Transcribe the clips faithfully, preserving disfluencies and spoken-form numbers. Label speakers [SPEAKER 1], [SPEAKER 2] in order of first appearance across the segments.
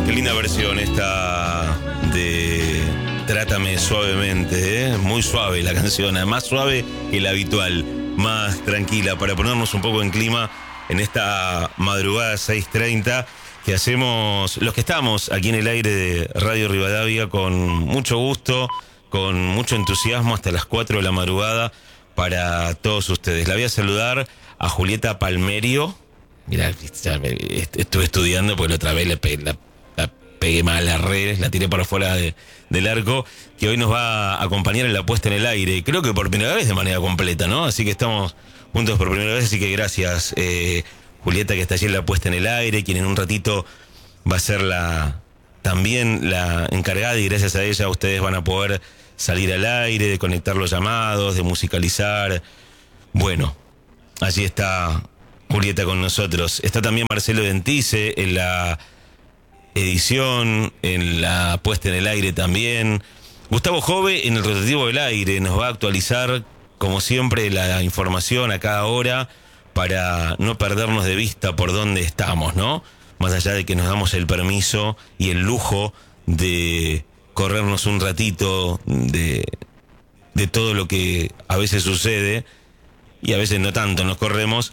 [SPEAKER 1] Qué linda versión esta de Trátame Suavemente, ¿eh? Muy suave la canción, más suave que la habitual, más tranquila, para ponernos un poco en clima en esta madrugada seis treinta que hacemos los que estamos aquí en el aire de Radio Rivadavia con mucho gusto, con mucho entusiasmo hasta las cuatro de la madrugada para todos ustedes. La voy a saludar a Julieta Palmerio. Mirá, estuve estudiando porque la otra vez le pegué, la, la pegué mal a las redes, la tiré para afuera de, del arco, que hoy nos va a acompañar en la puesta en el aire, creo que por primera vez de manera completa, ¿no? Así que estamos juntos por primera vez, así que gracias, eh, Julieta, que está allí en la puesta en el aire, quien en un ratito va a ser la también la encargada, y gracias a ella ustedes van a poder salir al aire, de conectar los llamados, de musicalizar. Bueno, allí está Julieta con nosotros. Está también Marcelo Dentice en la edición, en la puesta en el aire también. Gustavo Jove en el rotativo del aire nos va a actualizar, como siempre, la información a cada hora para no perdernos de vista por dónde estamos, ¿no? Más allá de que nos damos el permiso y el lujo de corrernos un ratito de, de todo lo que a veces sucede, y a veces no tanto nos corremos,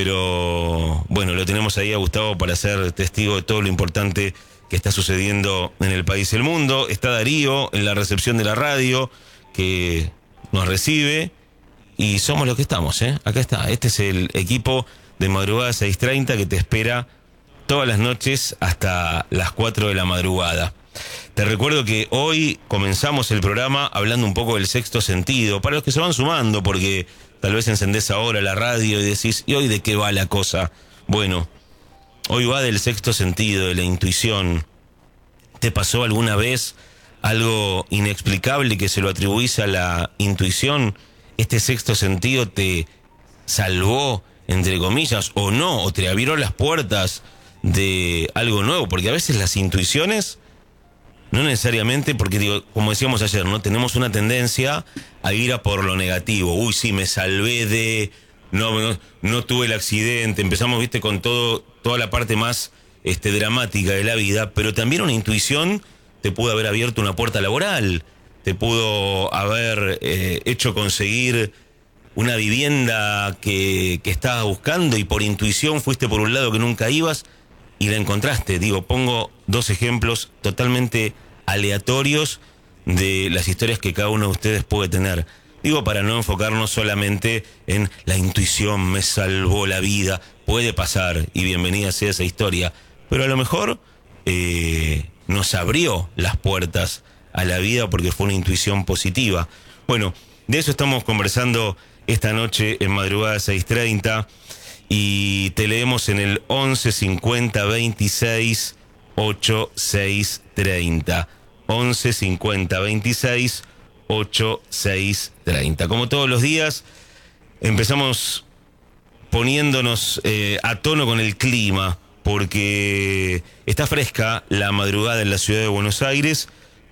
[SPEAKER 1] pero bueno, lo tenemos ahí a Gustavo para ser testigo de todo lo importante que está sucediendo en el país y el mundo. Está Darío en la recepción de la radio, que nos recibe, y somos los que estamos, ¿eh? Acá está, este es el equipo de Madrugada seis treinta que te espera todas las noches hasta las cuatro de la madrugada. Te recuerdo que hoy comenzamos el programa hablando un poco del sexto sentido, para los que se van sumando, porque tal vez encendés ahora la radio y decís, ¿y hoy de qué va la cosa? Bueno, hoy va del sexto sentido, de la intuición. ¿Te pasó alguna vez algo inexplicable que se lo atribuís a la intuición? ¿Este sexto sentido te salvó, entre comillas, o no? ¿O te abrió las puertas de algo nuevo? Porque a veces las intuiciones, no necesariamente, porque digo, como decíamos ayer, ¿no? Tenemos una tendencia a ir a por lo negativo. Uy, sí, me salvé de... No, no, no tuve el accidente. Empezamos, viste, con todo, toda la parte más este, dramática de la vida, pero también una intuición te pudo haber abierto una puerta laboral, te pudo haber eh, hecho conseguir una vivienda que, que estabas buscando, y por intuición fuiste por un lado que nunca ibas y la encontraste. Digo, pongo dos ejemplos totalmente aleatorios de las historias que cada uno de ustedes puede tener. Digo, para no enfocarnos solamente en la intuición me salvó la vida. Puede pasar, y bienvenida sea esa historia, pero a lo mejor eh, nos abrió las puertas a la vida porque fue una intuición positiva. Bueno, de eso estamos conversando esta noche en Madrugada seis treinta, y te leemos en el once cincuenta veintiséis ochenta y seis treinta. once cincuenta veintiséis ochenta y seis treinta. Como todos los días, empezamos poniéndonos eh, a tono con el clima, porque está fresca la madrugada en la ciudad de Buenos Aires,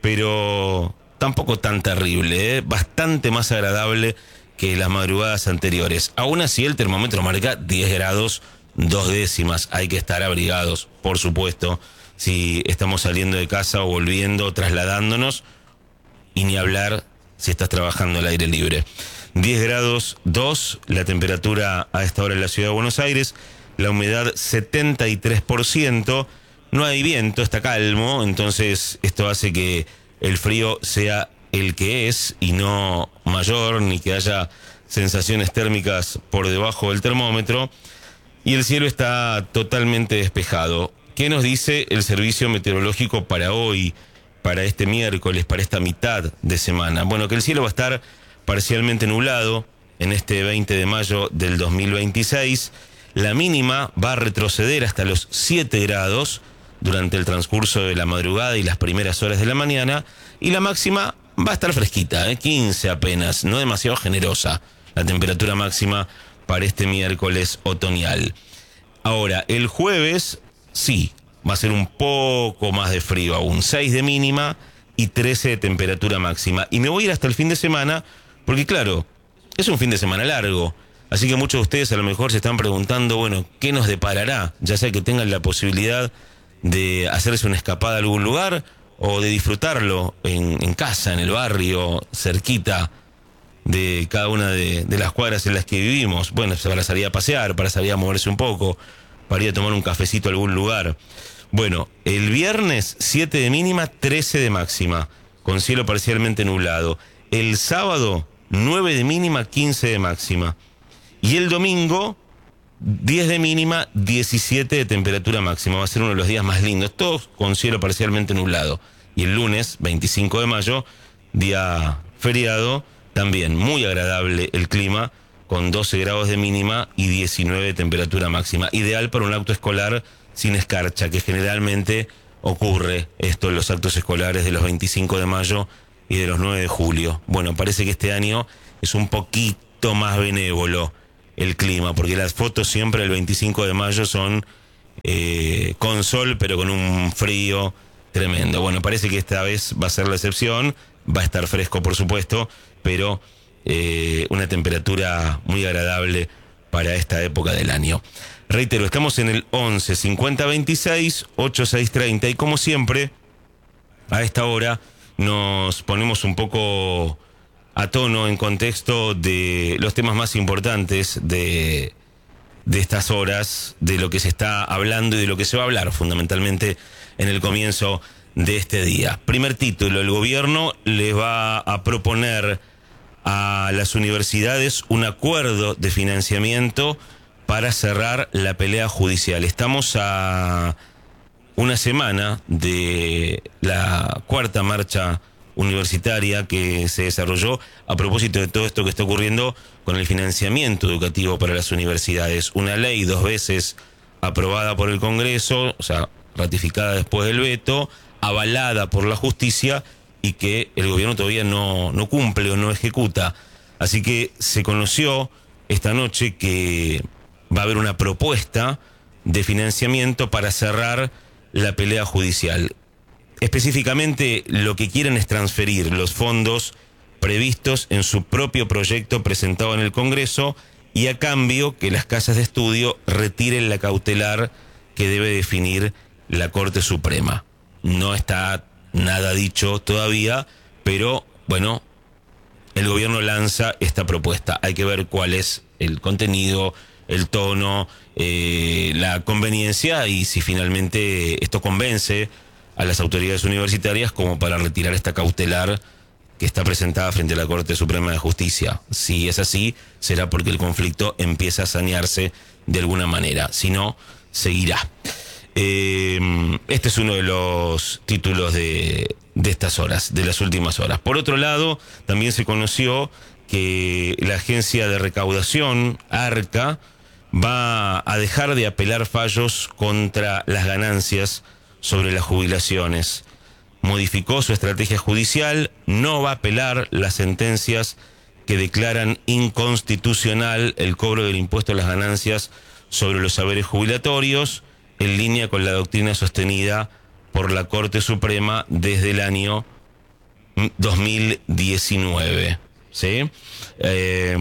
[SPEAKER 1] pero tampoco tan terrible, ¿eh? Bastante más agradable que las madrugadas anteriores. Aún así, el termómetro marca diez grados, dos décimas. Hay que estar abrigados, por supuesto, si estamos saliendo de casa o volviendo, trasladándonos, y ni hablar si estás trabajando al aire libre. diez grados dos, la temperatura a esta hora en la ciudad de Buenos Aires, la humedad setenta y tres por ciento, no hay viento, está calmo, entonces esto hace que el frío sea el que es y no mayor, ni que haya sensaciones térmicas por debajo del termómetro, y el cielo está totalmente despejado. ¿Qué nos dice el servicio meteorológico para hoy, para este miércoles, para esta mitad de semana? Bueno, que el cielo va a estar parcialmente nublado en este veinte de mayo del dos mil veintiséis. La mínima va a retroceder hasta los siete grados durante el transcurso de la madrugada y las primeras horas de la mañana, y la máxima va a estar fresquita, ¿eh? quince apenas, no demasiado generosa la temperatura máxima para este miércoles otoñal. Ahora, el jueves, sí, va a ser un poco más de frío aún, seis de mínima y trece de temperatura máxima. Y me voy a ir hasta el fin de semana, porque claro, es un fin de semana largo, así que muchos de ustedes a lo mejor se están preguntando, bueno, ¿qué nos deparará? Ya sea que tengan la posibilidad de hacerse una escapada a algún lugar o de disfrutarlo en, en casa, en el barrio, cerquita de cada una de, de las cuadras en las que vivimos. Bueno, para salir a pasear, para salir a moverse un poco, para ir a tomar un cafecito a algún lugar. Bueno, el viernes siete de mínima, trece de máxima, con cielo parcialmente nublado. El sábado nueve de mínima, quince de máxima. Y el domingo diez de mínima, diecisiete de temperatura máxima. Va a ser uno de los días más lindos, todos con cielo parcialmente nublado. Y el lunes, veinticinco de mayo, día feriado, también muy agradable el clima, con doce grados de mínima y diecinueve de temperatura máxima. Ideal para un auto escolar sin escarcha, que generalmente ocurre esto en los actos escolares de los veinticinco de mayo y de los nueve de julio. Bueno, parece que este año es un poquito más benévolo el clima, porque las fotos siempre el veinticinco de mayo son eh, con sol, pero con un frío tremendo. Bueno, parece que esta vez va a ser la excepción, va a estar fresco por supuesto, pero eh, una temperatura muy agradable para esta época del año. Reitero, estamos en el once cincuenta veintiséis ochenta y seis treinta y como siempre, a esta hora nos ponemos un poco a tono en contexto de los temas más importantes de, de estas horas, de lo que se está hablando y de lo que se va a hablar fundamentalmente en el comienzo de este día. Primer título, el gobierno le va a proponer a las universidades un acuerdo de financiamiento para cerrar la pelea judicial. Estamos a una semana de la cuarta marcha universitaria que se desarrolló a propósito de todo esto que está ocurriendo con el financiamiento educativo para las universidades. Una ley dos veces aprobada por el Congreso, o sea, ratificada después del veto, avalada por la justicia y que el gobierno todavía no, no cumple o no ejecuta. Así que se conoció esta noche que va a haber una propuesta de financiamiento para cerrar la pelea judicial. Específicamente lo que quieren es transferir los fondos previstos en su propio proyecto presentado en el Congreso y a cambio que las casas de estudio retiren la cautelar que debe definir la Corte Suprema. No está nada dicho todavía, pero bueno, el gobierno lanza esta propuesta. Hay que ver cuál es el contenido, el tono, eh, la conveniencia y si finalmente esto convence a las autoridades universitarias como para retirar esta cautelar que está presentada frente a la Corte Suprema de Justicia. Si es así, será porque el conflicto empieza a sanearse de alguna manera. Si no, seguirá. Eh, este es uno de los títulos de, de estas horas, de las últimas horas. Por otro lado, también se conoció que la agencia de recaudación, ARCA, va a dejar de apelar fallos contra las ganancias sobre las jubilaciones. Modificó su estrategia judicial, no va a apelar las sentencias que declaran inconstitucional el cobro del impuesto a las ganancias sobre los saberes jubilatorios, en línea con la doctrina sostenida por la Corte Suprema desde el año dos mil diecinueve. ¿Sí? Eh,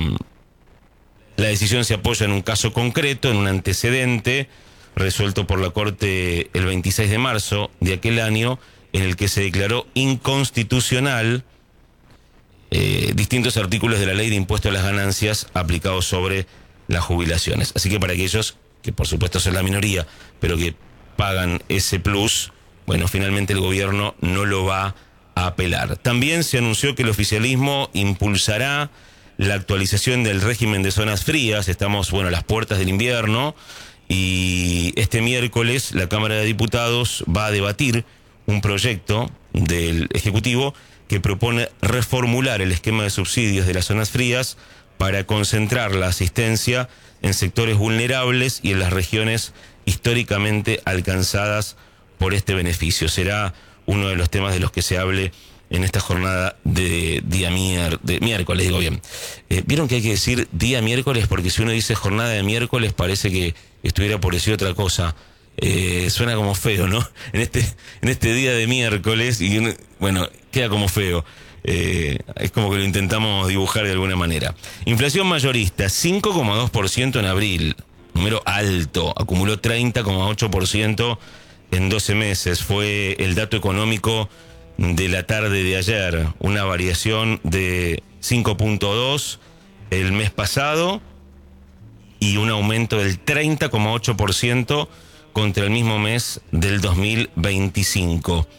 [SPEAKER 1] la decisión se apoya en un caso concreto, en un antecedente resuelto por la Corte el veintiséis de marzo de aquel año, en el que se declaró inconstitucional eh, distintos artículos de la Ley de Impuesto a las Ganancias aplicados sobre las jubilaciones. Así que para aquellos que por supuesto son la minoría, pero que pagan ese plus, bueno, finalmente el gobierno no lo va a apelar. También se anunció que el oficialismo impulsará la actualización del régimen de zonas frías. Estamos, bueno, a las puertas del invierno y este miércoles la Cámara de Diputados va a debatir un proyecto del Ejecutivo que propone reformular el esquema de subsidios de las zonas frías para concentrar la asistencia en sectores vulnerables y en las regiones históricamente alcanzadas por este beneficio. Será uno de los temas de los que se hable en esta jornada de día mier de miércoles, digo bien. Eh, ¿Vieron que hay que decir día miércoles? Porque si uno dice jornada de miércoles parece que estuviera por decir otra cosa. Eh, suena como feo, ¿no? En este, en este día de miércoles, y uno, bueno, queda como feo. Eh, es como que lo intentamos dibujar de alguna manera. Inflación mayorista, cinco coma dos por ciento en abril, número alto, acumuló treinta coma ocho por ciento en doce meses. Fue el dato económico de la tarde de ayer, una variación de cinco punto dos el mes pasado y un aumento del treinta coma ocho por ciento contra el mismo mes del dos mil veinticinco.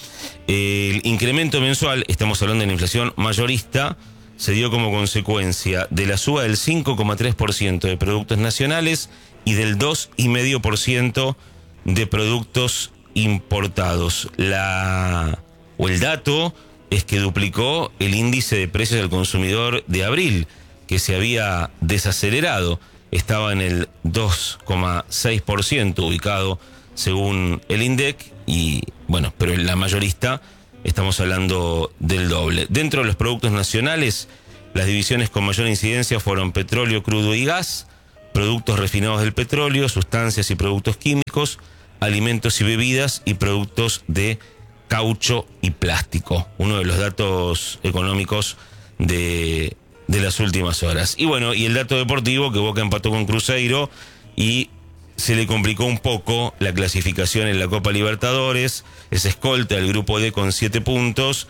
[SPEAKER 1] El incremento mensual, estamos hablando de la inflación mayorista, se dio como consecuencia de la suba del cinco coma tres por ciento de productos nacionales y del dos coma cinco por ciento de productos importados. La, o el dato es que duplicó el índice de precios del consumidor de abril, que se había desacelerado. Estaba en el dos coma seis por ciento ubicado según el INDEC y bueno, pero en la mayorista estamos hablando del doble. Dentro de los productos nacionales, las divisiones con mayor incidencia fueron petróleo, crudo y gas, productos refinados del petróleo, sustancias y productos químicos, alimentos y bebidas y productos de caucho y plástico. Uno de los datos económicos de, de las últimas horas. Y bueno, y el dato deportivo, que Boca empató con Cruzeiro y se le complicó un poco la clasificación en la Copa Libertadores. Es escolta del grupo D con siete puntos.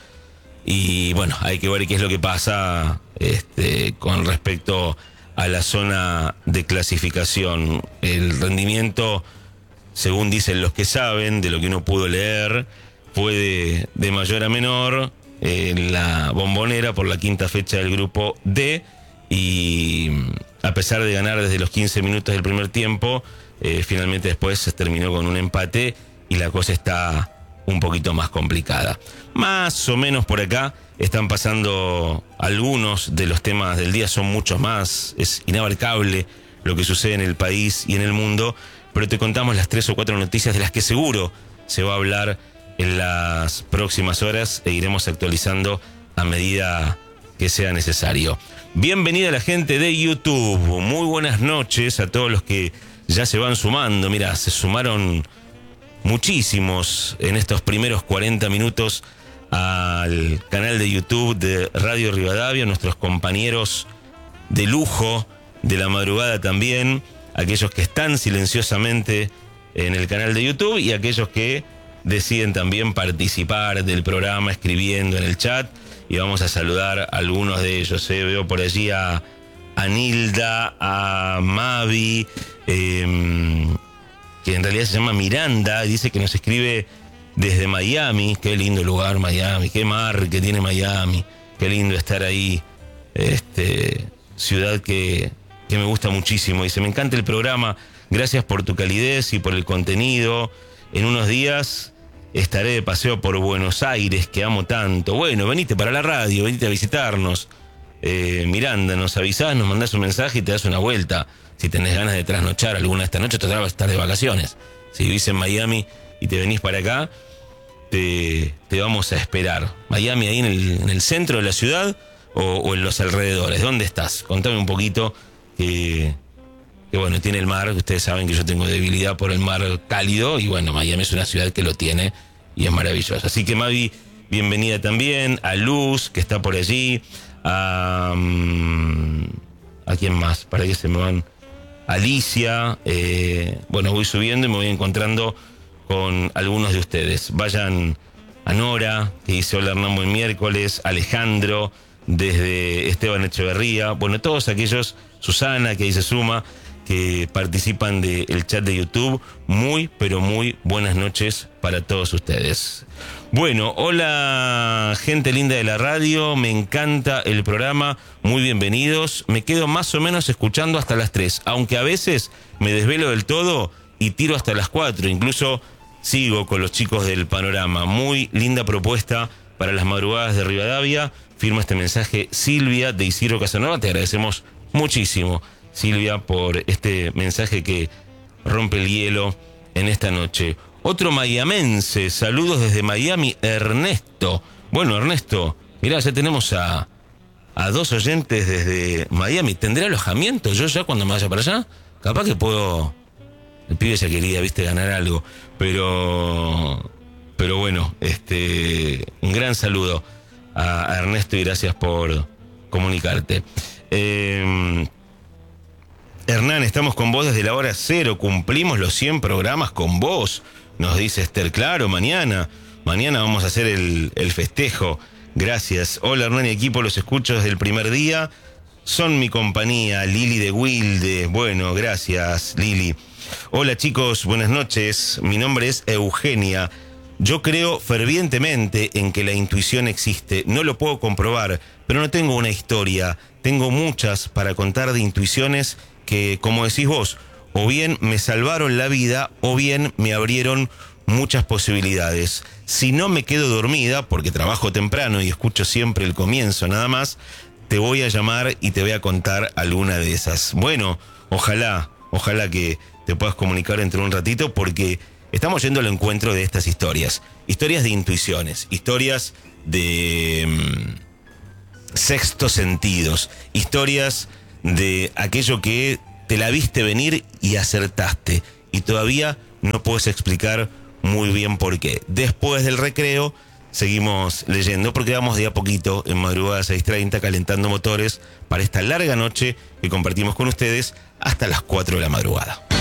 [SPEAKER 1] Y bueno, hay que ver qué es lo que pasa este, con respecto a la zona de clasificación. El rendimiento, según dicen los que saben, de lo que uno pudo leer, fue de, de mayor a menor en la Bombonera por la quinta fecha del grupo D. Y a pesar de ganar desde los quince minutos del primer tiempo, eh, finalmente después se terminó con un empate y la cosa está un poquito más complicada. Más o menos por acá están pasando algunos de los temas del día, son muchos más, es inabarcable lo que sucede en el país y en el mundo, pero te contamos las tres o cuatro noticias de las que seguro se va a hablar en las próximas horas e iremos actualizando a medida que sea necesario. Bienvenida a la gente de YouTube, muy buenas noches a todos los que ya se van sumando. Mira, se sumaron muchísimos en estos primeros cuarenta minutos al canal de YouTube de Radio Rivadavia, nuestros compañeros de lujo de la madrugada también, aquellos que están silenciosamente en el canal de YouTube y aquellos que deciden también participar del programa escribiendo en el chat, y vamos a saludar a algunos de ellos. ¿eh? Veo por allí a, a Nilda, a Mavi, eh, que en realidad se llama Miranda, dice que nos escribe desde Miami. Qué lindo lugar Miami, qué mar que tiene Miami, qué lindo estar ahí, este, ciudad que, que me gusta muchísimo. Dice, me encanta el programa, gracias por tu calidez y por el contenido. En unos días estaré de paseo por Buenos Aires, que amo tanto. Bueno, venite para la radio, venite a visitarnos. Eh, Miranda, nos avisás, nos mandás un mensaje y te das una vuelta. Si tenés ganas de trasnochar alguna esta noche, total vas a estar de vacaciones. Si vivís en Miami y te venís para acá, te, te vamos a esperar. Miami, ahí en el, en el centro de la ciudad o, o en los alrededores. ¿Dónde estás? Contame un poquito. Que, que bueno, tiene el mar. Ustedes saben que yo tengo debilidad por el mar cálido. Y bueno, Miami es una ciudad que lo tiene y es maravillosa. Así que Mavi, bienvenida también. A Luz, que está por allí. A, um, ¿a quién más? Para que se me van... Alicia, eh, bueno, voy subiendo y me voy encontrando con algunos de ustedes. Vayan a Nora, que dice hola Hernán, buen miércoles, Alejandro, desde Esteban Echeverría, bueno, todos aquellos, Susana, que dice suma, que participan del chat de YouTube, muy, pero muy buenas noches para todos ustedes. Bueno, hola gente linda de la radio, me encanta el programa, muy bienvenidos. Me quedo más o menos escuchando hasta las tres, aunque a veces me desvelo del todo y tiro hasta las cuatro, incluso sigo con los chicos del Panorama. Muy linda propuesta para las madrugadas de Rivadavia. Firma este mensaje Silvia de Isidro Casanova, te agradecemos muchísimo, Silvia, por este mensaje que rompe el hielo en esta noche. Otro mayamense, saludos desde Miami, Ernesto. Bueno, Ernesto, mirá, ya tenemos a, a dos oyentes desde Miami. ¿Tendré alojamiento yo ya cuando me vaya para allá? Capaz que puedo... El pibe ya quería, viste, ganar algo. Pero... Pero bueno, este... un gran saludo a, a Ernesto y gracias por comunicarte. Eh... Hernán, estamos con vos desde la hora cero, cumplimos los cien programas con vos. Nos dice Esther, claro, mañana. Mañana vamos a hacer el, el festejo. Gracias. Hola Hernán y equipo, los escucho desde el primer día. Son mi compañía, Lili de Wilde. Bueno, gracias, Lili. Hola chicos, buenas noches. Mi nombre es Eugenia. Yo creo fervientemente en que la intuición existe. No lo puedo comprobar, pero no tengo una historia. Tengo muchas para contar de intuiciones que, como decís vos, o bien me salvaron la vida o bien me abrieron muchas posibilidades. Si no me quedo dormida, porque trabajo temprano y escucho siempre el comienzo nada más, te voy a llamar y te voy a contar alguna de esas. Bueno, ojalá, ojalá que te puedas comunicar entre un ratito, porque estamos yendo al encuentro de estas historias. Historias de intuiciones, historias de mmm, sextos sentidos, historias de aquello que te la viste venir y acertaste, y todavía no puedes explicar muy bien por qué. Después del recreo seguimos leyendo, porque vamos de a poquito en madrugada seis treinta calentando motores para esta larga noche que compartimos con ustedes hasta las cuatro de la madrugada.